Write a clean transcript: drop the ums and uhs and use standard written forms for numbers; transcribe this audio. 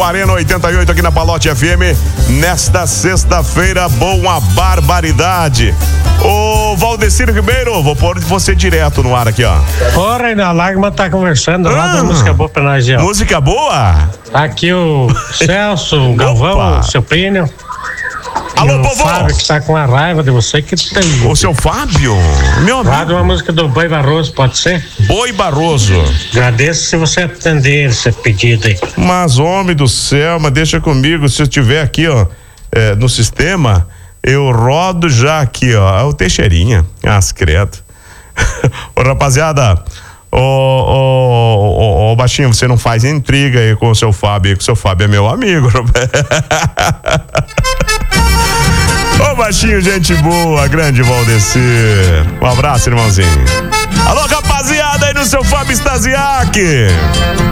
Arena 88 aqui na Palote FM. Nesta sexta-feira, boa barbaridade. Ô, Valdecir Ribeiro, vou pôr você direto no ar aqui, ó. Ô, Reinaldo, Lágrima tá conversando lá da música boa pra nós, ó. Música boa? Aqui o Celso, o Galvão, o seu Plínio. Alô, o Fábio, que tá com a raiva de você, que tem. O seu Fábio? Meu amigo. Rádio uma música do Boi Barroso, pode ser? Boi Barroso. Agradeço se você atender esse pedido aí. Mas, homem do céu, mas deixa comigo, se eu estiver aqui, ó, no sistema, eu rodo já aqui, ó, o Teixeirinha. Credo. Ô, rapaziada, ô, Baixinho, você não faz intriga aí com o seu Fábio, que o seu Fábio é meu amigo. Ô, Baixinho, gente boa, grande Valdecir. Um abraço, irmãozinho. Alô, rapaziada aí no seu Fábio Stasiak.